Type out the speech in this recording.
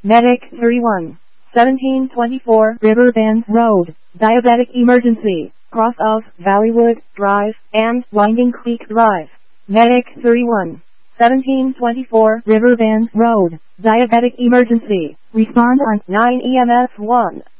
Medic 31. 1724 Riverbend Road, Diabetic Emergency, cross of Valleywood Drive and Winding Creek Drive. Medic 31. 1724 Riverbend Road, Diabetic Emergency, respond on 9 EMS 1.